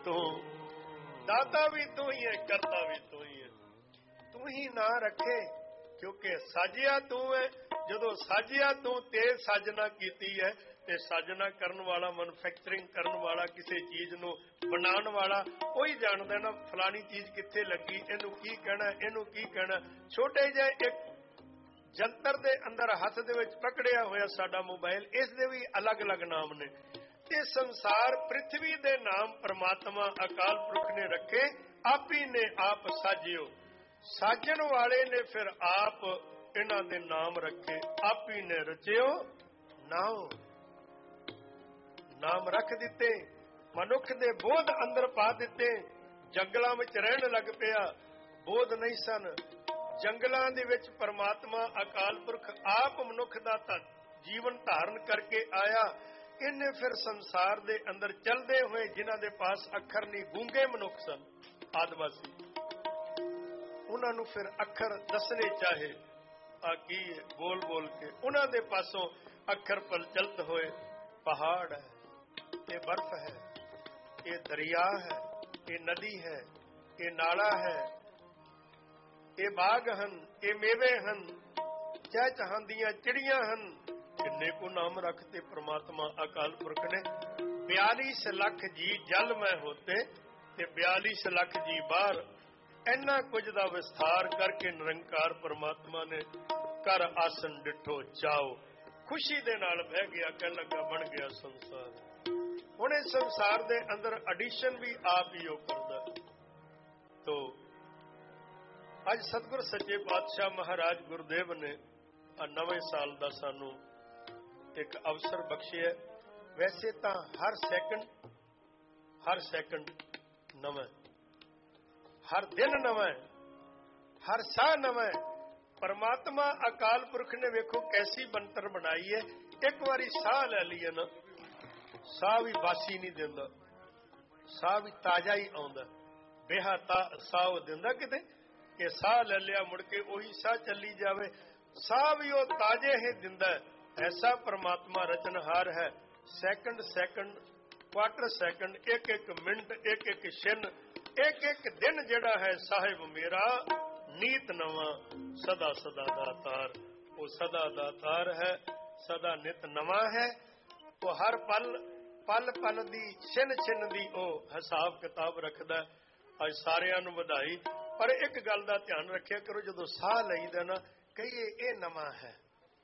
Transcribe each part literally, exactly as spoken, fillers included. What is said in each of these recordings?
तू, दाता भी तू ही है, करता भी तू ही है। तू ही ना रखे क्योंकि साजिया तू है। जदों साजिया तू ते साजना कीती है, ते साजना करन वाला, मैਨੂਫੈਕਚਰਿੰਗ करन वाला, किसी चीज नूं बनाउण वाला कोई जानदा ना फलानी चीज कित्थे लगी, इहनूं की कहना, इहनूं की कहना। छोटे जिहे एक जंतर दे अंदर हथ दे विच पकड़िया होया साडा मोबाइल, इस दे भी अलग अलग नाम ने। ते संसार पृथ्वी दे नाम परमात्मा अकाल पुरख ने रखे, आप ही ने आप साजियो। साजन वाले ने फिर आप इन्हां दे नाम रखे, आप ही ने रचियो नाओ। नाम रख दिते, मनुख दे बोध अंदर पा दिते। जंगलां विच रहन लग पिया, बोध नहीं सन। जंगलां दे विच परमात्मा अकाल पुरख आप मनुख दा जीवन धारण करके आया। इन्हें फिर संसार दे अंदर चलदे हुए जिन्हां दे पास अखर नहीं, गूंगे मनुख सन आदिवासी, उन्हां नूं फिर अखर दसने चाहे, आ की बोल बोल के उन्हां दे पासों अखर प्रचलित होए। पहाड़ है, ये बर्फ है, ये दरिया है, ये नदी है, ये नाला है, ये बाग हन, ये मेवे हन, चहचहां दियां चिड़ियां हन। किन्ने को नाम रखते परमात्मा अकाल पुरख ने। बयालीस लख जी जल में होते ते बयालीस लख जी बाहर। इन्ना कुछ दा विस्तार करके निरंकार परमात्मा ने कर आसन डिठो जाओ, खुशी दे नाल बह गया, कह लगा बन गया संसार। हुण इस संसार दे अंदर एडिशन भी आप ही करदा। तो अज सतगुर सच्चे पातशाह महाराज गुरुदेव ने नवे साल दा सानू एक अवसर बख्शिया। वैसे तो हर सैकंड हर सैकंड नवा, हर दिन नवा, हर साह नवा। परमात्मा अकाल पुरख ने वेखो कैसी बनतर बनाई है। एक बारी साह ले लीए ना, साह भी बासी नहीं दिंदा, साह भी ताजा ही आउंदा। बेहा साह दिंदा किते कि साह ले लिया मुड़ के उही साह चली जावे। साह भी वो ताजे ही दिंदा। ऐसा परमात्मा रचनहार है। सैकंड सैकंड, क्वार्टर सैकंड, एक एक मिनट, एक एक छिन, एक एक दिन जिहड़ा है साहिब मेरा नीत नवा, सदा सदा दातार। वो सदा दातार है, सदा नित नवा है। वो हर पल पल पल दी छिन छिन दी ओ हिसाब किताब रखदा। अज सारियां नूं वधाई। पर एक गल दा ध्यान रखिया करो, जदों साह लईदा ना कहिए ये नवा है,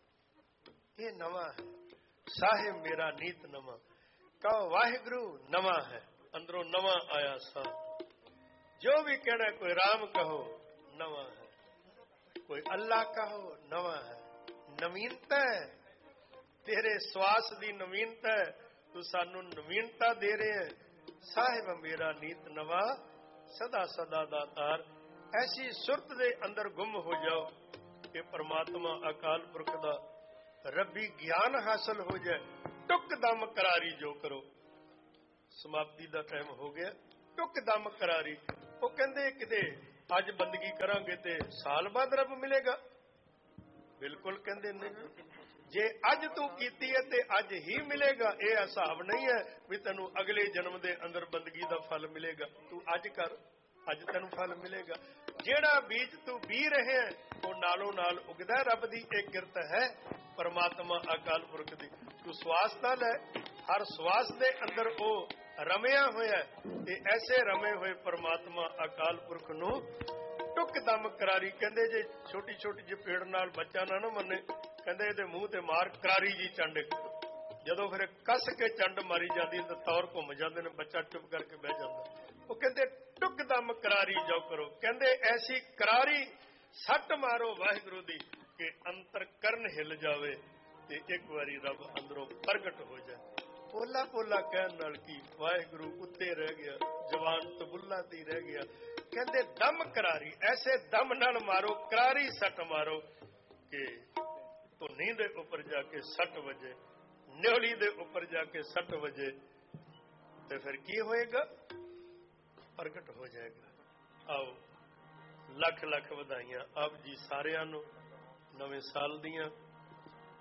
ये नवा है, साहिब मेरा नीत नवा। कहो वाहिगुरु नवा है, अंदरों नवा आया साह। जो भी कहना, कोई राम कहो नवा है, कोई अल्लाह कहो नवा है। नवीनता है, तेरे श्वास दी नवीनता है, तू सानू नवीनता दे रहे हैं। साहिब मेरा नीत नवा, सदा सदा दातार। ऐसी सुरत दे अंदर गुम हो जाओ कि परमात्मा अकाल पुरख दा रब्बी ज्ञान हासिल हो जाए। टुक दम करारी जो करो। समाप्ति दा टाइम हो गया। टुक दम करारी। वो कहंदे किते अज बंदगी करांगे ते साल बाद रब मिलेगा? बिल्कुल कहंदे नहीं। जे अज तू कीती है ते अज ही मिलेगा। यह हिसाब नहीं है भी तेनू अगले जन्म दे अंदर बंदगी दा फल मिलेगा। तू अज कर, अज तेनू फल मिलेगा। जेड़ा बीज तू बी रहे हैं वो नालों नाल उगदा। रब दी एक किरत है परमात्मा अकाल पुरख दी। तू श्वास नाल है, हर श्वास दे अंदर ओ रमिया होया ते ऐसे रमे हुए परमात्मा अकाल पुरख नू टुक दम करारी। कहंदे जे छोटी छोटी जी पेड़ नाल बच्चा ना ना मने, कहंदे इहदे मूंह ते मार करारी जी चंड। जदों फिर कस के चंड मारी जाती तो तौर घुम जाते ने, बच्चा चुप करके बह जाता। वो कहते टुक दम करारी जाओ करो। कहंदे ऐसी करारी सट मारो वाहिगुरु दी कि अंतर करन हिल जावे ते एक बारी रब अंदरों प्रगट हो जाए। पोला पोला कहन नाल की वाहिगुरु उत्ते रह गया, जवान तबुल्ला ती रह गया। कहंदे दम करारी, ऐसे दम नाल मारो, करारी सट मारो कि धुनी दे उपर जाके सट वजे, न्योली दे उपर जाके सट वजे, तो फिर की होएगा? प्रगट हो जाएगा। आओ लख लख वधाइयां आप जी सारियां नूं नवे साल दियां।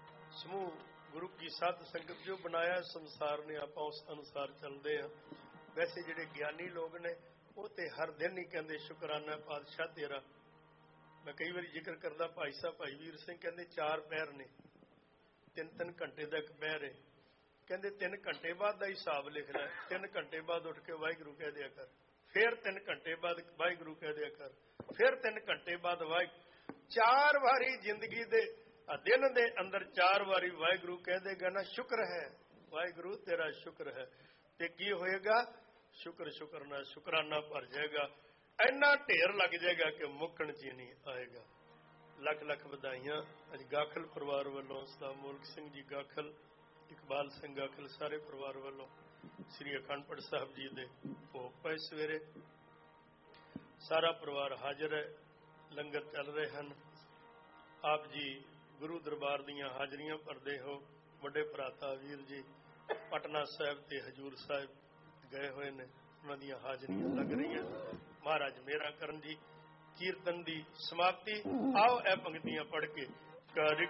समूह गुरु की साध संगत जो बनाया संसार ने, आप उस अनुसार चलते हैं। ਵੈਸੇ ਜਿਹੜੇ ਗਿਆਨੀ ਲੋਕ ਨੇ ਉਹ ਤੇ ਹਰ ਦਿਨ ਹੀ ਕਹਿੰਦੇ ਸ਼ੁਕਰਾਨਾ ਪਾਤਸ਼ਾਹ ਤੇਰਾ। ਮੈਂ ਕਈ ਵਾਰੀ ਜ਼ਿਕਰ ਕਰਦਾ, ਭਾਈ ਸਾਹਿਬ ਭਾਈ ਵੀਰ ਸਿੰਘ ਕਹਿੰਦੇ ਚਾਰ ਪਹਿਰ ਨੇ, ਤਿੰਨ ਤਿੰਨ ਘੰਟੇ ਦਾ ਇੱਕ ਪਹਿਰ ਹੈ। ਕਹਿੰਦੇ ਤਿੰਨ ਘੰਟੇ ਬਾਅਦ ਦਾ ਹਿਸਾਬ ਲਿਖ ਲੈ, ਤਿੰਨ ਘੰਟੇ ਬਾਅਦ ਉੱਠ ਕੇ ਵਾਹਿਗੁਰੂ ਕਹਿ ਦਿਆ ਕਰ, ਫਿਰ ਤਿੰਨ ਘੰਟੇ ਬਾਅਦ ਵਾਹਿਗੁਰੂ ਕਹਿ ਦਿਆ ਕਰ, ਫਿਰ ਤਿੰਨ ਘੰਟੇ ਬਾਅਦ ਵਾਹਿਗੁਰੂ। ਚਾਰ ਵਾਰੀ ਜ਼ਿੰਦਗੀ ਦੇ ਦਿਨ ਦੇ ਅੰਦਰ ਚਾਰ ਵਾਰੀ ਵਾਹਿਗੁਰੂ ਕਹਿ ਦੇਗਾ ਨਾ, ਸ਼ੁਕਰ ਹੈ ਵਾਹਿਗੁਰੂ ਤੇਰਾ ਸ਼ੁਕਰ ਹੈ, ਤੇ ਕੀ ਹੋਏਗਾ? ਸ਼ੁਕਰ ਸ਼ੁਕਰ ਨਾਲ ਸ਼ੁਕਰਾਨਾ ਭਰ ਜਾਏਗਾ, ਇੰਨਾ ਢੇਰ ਲੱਗ ਜਾਏਗਾ ਕਿ ਮੁੱਕਣ ਚ ਨਹੀਂ ਆਏਗਾ। ਲੱਖ ਲੱਖ ਵਧਾਈਆਂ ਅੱਜ ਗਾਖਲ ਪਰਿਵਾਰ ਵੱਲੋਂ, ਸਤਿ ਮੂਲਕ ਸਿੰਘ ਜੀ ਗਾਖਲ, ਇਕਬਾਲ ਸਿੰਘ ਗਾਖਲ, ਸਾਰੇ ਪਰਿਵਾਰ ਵੱਲੋਂ ਸ੍ਰੀ ਅਖੰਡ ਪਾਠ ਸਾਹਿਬ ਜੀ ਦੇ ਭੋਗ ਪਏ। ਸਵੇਰੇ ਸਾਰਾ ਪਰਿਵਾਰ ਹਾਜ਼ਰ ਹੈ, ਲੰਗਰ ਚੱਲ ਰਹੇ ਹਨ। ਆਪ ਜੀ ਗੁਰੂ ਦਰਬਾਰ ਦੀਆਂ ਹਾਜ਼ਰੀਆਂ ਭਰਦੇ ਹੋ। ਵੱਡੇ ਭਰਾਤਾ ਵੀਰ ਜੀ ਪਟਨਾ ਸਾਹਿਬ ਤੇ ਹਜੂਰ ਸਾਹਿਬ ਗਏ ਹੋਏ ਨੇ, ਉਹਨਾਂ ਦੀਆਂ ਹਾਜ਼ਰੀਆਂ ਲੱਗ ਰਹੀਆਂ। ਮਹਾਰਾਜ ਮੇਹਰਾਂ ਕਰਨ ਜੀ। ਕੀਰਤਨ ਦੀ ਸਮਾਪਤੀ, ਆਓ ਇਹ ਪੰਕਤੀਆਂ ਪੜ੍ਹ ਕੇ ਕਰ